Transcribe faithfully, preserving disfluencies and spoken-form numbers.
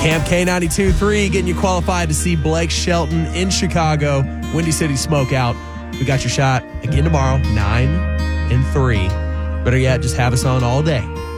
Camp K ninety-two point three getting you qualified to see Blake Shelton in Chicago. Windy City Smokeout. We got your shot again tomorrow, nine and three. Better yet, just have us on all day.